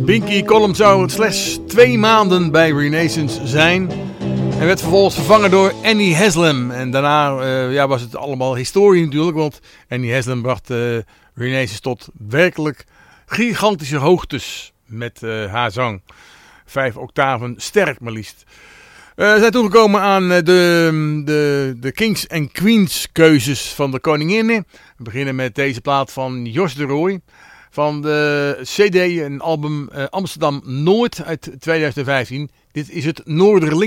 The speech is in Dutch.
Binky Column zou slechts 2 maanden bij Renaissance zijn. En werd vervolgens vervangen door Annie Haslam. En daarna was het allemaal historie natuurlijk. Want Annie Haslam bracht Renaissance tot werkelijk gigantische hoogtes met haar zang. 5 octaven sterk maar liefst. We zijn toegekomen aan de Kings en Queens keuzes van de koninginnen. We beginnen met deze plaat van Jos de Rooij. Van de CD en album Amsterdam Noord uit 2015. Dit is het Noorderling.